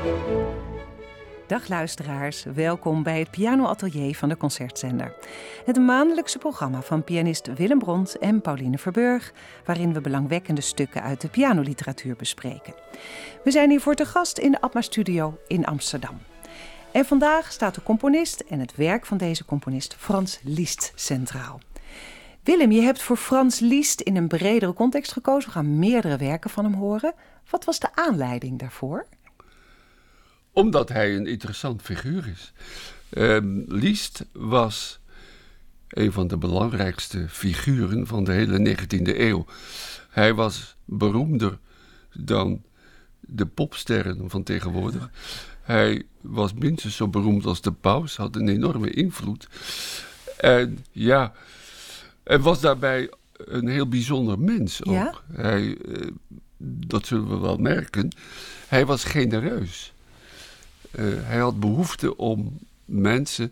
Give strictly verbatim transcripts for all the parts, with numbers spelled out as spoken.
Dag luisteraars, welkom bij het pianoatelier van de Concertzender. Het maandelijkse programma van pianist Willem Bront en Pauline Verburg, waarin we belangwekkende stukken uit de pianoliteratuur bespreken. We zijn hier voor te gast in de Atma Studio in Amsterdam. En vandaag staat de componist en het werk van deze componist Franz Liszt centraal. Willem, je hebt voor Franz Liszt in een bredere context gekozen. We gaan meerdere werken van hem horen. Wat was de aanleiding daarvoor? Omdat hij een interessant figuur is. Uh, Liszt was een van de belangrijkste figuren van de hele negentiende eeuw. Hij was beroemder dan de popsterren van tegenwoordig. Hij was minstens zo beroemd als de paus, had een enorme invloed. En ja, en was daarbij een heel bijzonder mens ook. Ja? Hij, uh, dat zullen we wel merken, hij was genereus. Uh, hij had behoefte om mensen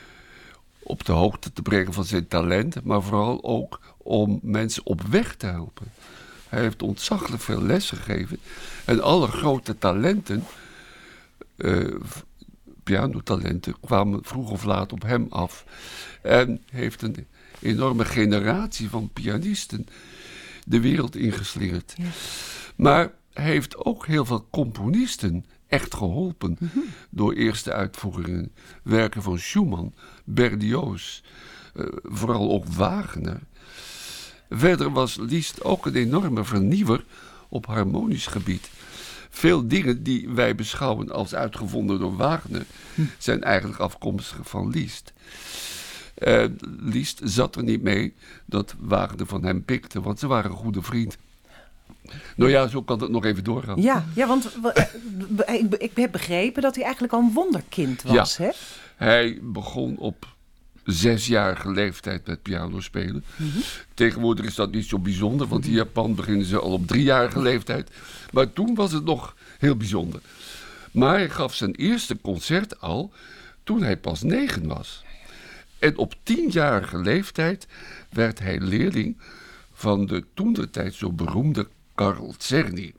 op de hoogte te brengen van zijn talent, maar vooral ook om mensen op weg te helpen. Hij heeft ontzaglijk veel les gegeven en alle grote talenten, uh, pianotalenten, kwamen vroeg of laat op hem af. En heeft een enorme generatie van pianisten de wereld ingeslingerd. Ja. Maar hij heeft ook heel veel componisten echt geholpen. Mm-hmm. Door eerste uitvoeringen, werken van Schumann, Berlioz, uh, vooral ook Wagner. Verder was Liszt ook een enorme vernieuwer op harmonisch gebied. Veel dingen die wij beschouwen als uitgevonden door Wagner hm. zijn eigenlijk afkomstig van Liszt. Uh, Liszt zat er niet mee dat Wagner van hem pikte, want ze waren een goede vriend. Nou ja, zo kan het nog even doorgaan. Ja, ja want ik, ik heb begrepen dat hij eigenlijk al een wonderkind was. Ja, hè? Hij begon op zesjarige leeftijd met piano spelen. Mm-hmm. Tegenwoordig is dat niet zo bijzonder, want in Japan beginnen ze al op driejarige leeftijd. Maar toen was het nog heel bijzonder. Maar hij gaf zijn eerste concert al toen hij pas negen was. En op tienjarige leeftijd werd hij leerling van de toentertijd zo beroemde Carl Czerny.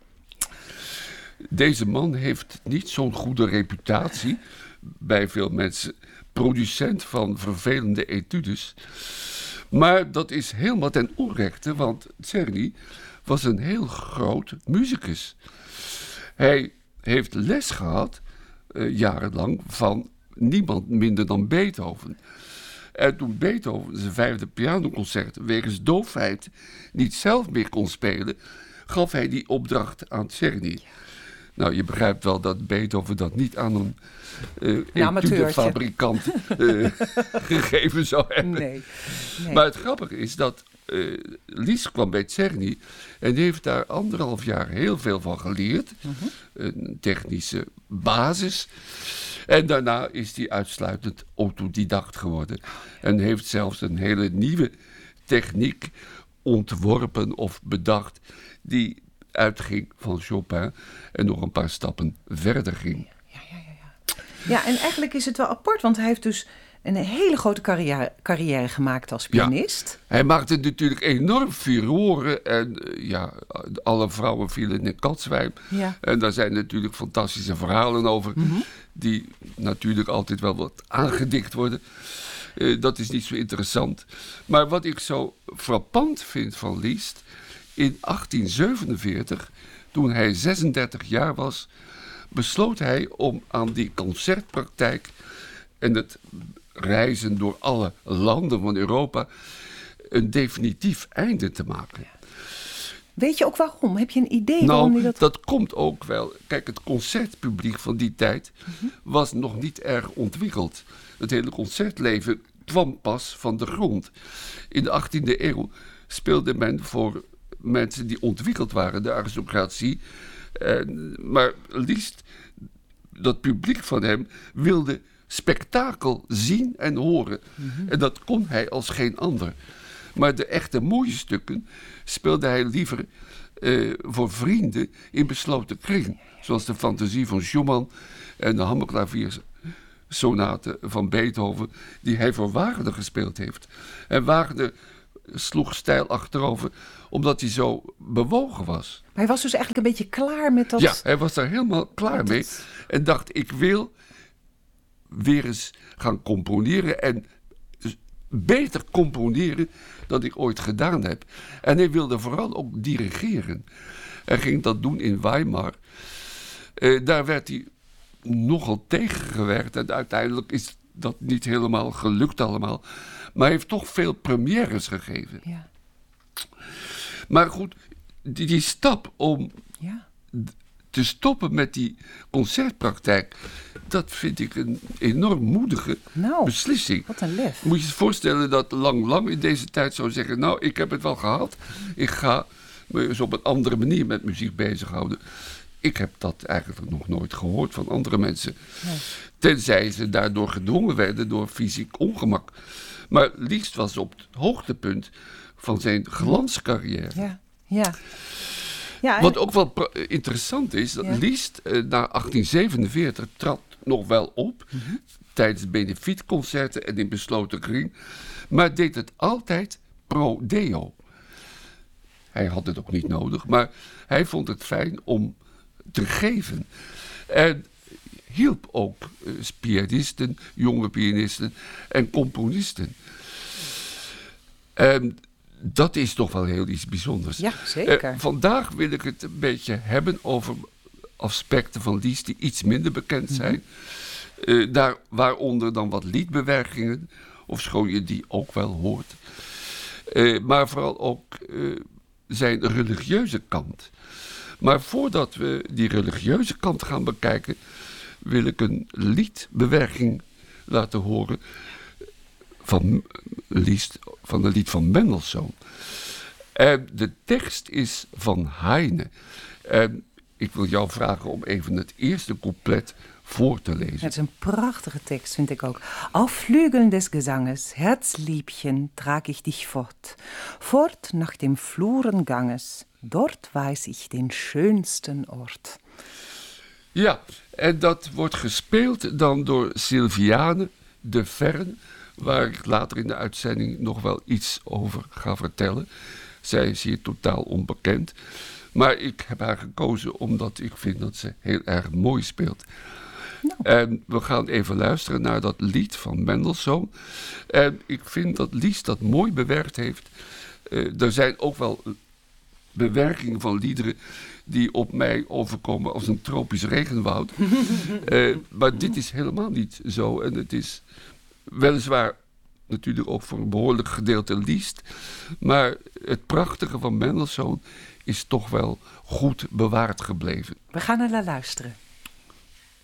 Deze man heeft niet zo'n goede reputatie bij veel mensen. Producent van vervelende etudes. Maar dat is helemaal ten onrechte, want Czerny was een heel groot muzikus. Hij heeft les gehad, uh, jarenlang, van niemand minder dan Beethoven. En toen Beethoven zijn vijfde pianoconcert wegens doofheid niet zelf meer kon spelen, gaf hij die opdracht aan Czerny. Nou, je begrijpt wel dat Beethoven dat niet aan een uh, etudefabrikant uh, gegeven zou hebben. Nee, nee. Maar het grappige is dat uh, Liszt kwam bij Czerny en heeft daar anderhalf jaar heel veel van geleerd. Uh-huh. Een technische basis. En daarna is hij uitsluitend autodidact geworden. En heeft zelfs een hele nieuwe techniek ontworpen of bedacht die uitging van Chopin en nog een paar stappen verder ging. Ja, ja, ja, ja. ja, en eigenlijk is het wel apart, want hij heeft dus een hele grote carrière, carrière gemaakt als pianist. Ja, hij maakte natuurlijk enorm furoren en ja, alle vrouwen vielen in een katzwijm. Ja. En daar zijn natuurlijk fantastische verhalen over, mm-hmm. die natuurlijk altijd wel wat aangedikt worden. Uh, dat is niet zo interessant. Maar wat ik zo frappant vind van Liszt, in achttien zevenenveertig, toen hij zesendertig jaar was, besloot hij om aan die concertpraktijk en het reizen door alle landen van Europa een definitief einde te maken. Weet je ook waarom? Heb je een idee nou, waarom hij dat... dat komt ook wel. Kijk, het concertpubliek van die tijd mm-hmm. was nog niet erg ontwikkeld. Het hele concertleven kwam pas van de grond. In de achttiende eeuw speelde men voor mensen die ontwikkeld waren, de aristocratie. En, maar Liszt, dat publiek van hem, wilde spektakel zien en horen. Mm-hmm. En dat kon hij als geen ander. Maar de echte mooie stukken speelde hij liever uh, voor vrienden in besloten kring. Zoals de fantasie van Schumann en de hammerklaviersonaten van Beethoven, die hij voor Wagner gespeeld heeft. En Wagner sloeg steil achterover, omdat hij zo bewogen was. Maar hij was dus eigenlijk een beetje klaar met dat... Ja, hij was daar helemaal klaar mee. En dacht, ik wil weer eens gaan componeren en beter componeren dan ik ooit gedaan heb. En hij wilde vooral ook dirigeren. Hij ging dat doen in Weimar. Uh, daar werd hij nogal tegengewerkt en uiteindelijk is dat niet helemaal gelukt allemaal. Maar hij heeft toch veel premières gegeven. Ja. Maar goed, die, die stap om ja. te stoppen met die concertpraktijk, dat vind ik een enorm moedige nou, beslissing. Wat een lef. Moet je je voorstellen dat Lang Lang in deze tijd zou zeggen, nou, ik heb het wel gehad. Ik ga me eens op een andere manier met muziek bezighouden. Ik heb dat eigenlijk nog nooit gehoord van andere mensen. Nee. Tenzij ze daardoor gedwongen werden door fysiek ongemak. Maar Liszt was op het hoogtepunt van zijn glanscarrière. Ja, ja. ja en... Wat ook wel interessant is, dat ja. Liszt uh, na achttien zevenenveertig trad nog wel op. Mm-hmm. Tijdens benefietconcerten en in besloten kring. Maar deed het altijd pro deo. Hij had het ook niet nodig, maar hij vond het fijn om te geven. En hielp ook uh, pianisten, jonge pianisten en componisten. En dat is toch wel heel iets bijzonders. Ja, zeker. Uh, vandaag wil ik het een beetje hebben over aspecten van Liszt die iets minder bekend zijn. Mm-hmm. Uh, daar, waaronder dan wat liedbewerkingen, ofschoon je die ook wel hoort. Uh, maar vooral ook uh, zijn religieuze kant. Maar voordat we die religieuze kant gaan bekijken, wil ik een liedbewerking laten horen van Liszt, van een lied van Mendelssohn. En de tekst is van Heine. En ik wil jou vragen om even het eerste couplet voor te lezen. Het is een prachtige tekst, vind ik ook. Auf Flügeln des Gesanges, Herzliebchen, trag ich dich fort. Fort nach dem Flurenganges, dort weiß ich den schönsten Ort. Ja, en dat wordt gespeeld dan door Sylviane de Vern, waar ik later in de uitzending nog wel iets over ga vertellen. Zij is hier totaal onbekend. Maar ik heb haar gekozen omdat ik vind dat ze heel erg mooi speelt. Nou. En we gaan even luisteren naar dat lied van Mendelssohn. En ik vind dat Liszt dat mooi bewerkt heeft. Uh, er zijn ook wel bewerkingen van liederen die op mij overkomen als een tropisch regenwoud. uh, maar dit is helemaal niet zo. En het is weliswaar natuurlijk ook voor een behoorlijk gedeelte Liszt. Maar het prachtige van Mendelssohn is toch wel goed bewaard gebleven. We gaan er naar luisteren.